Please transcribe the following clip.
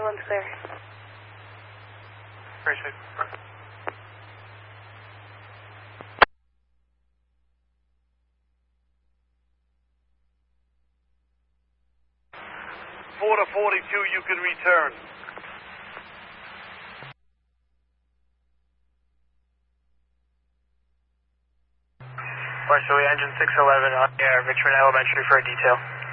one's clear. Appreciate it. 4 to 42, you can return. Varsity engine 611 on air, Richmond Elementary for a detail.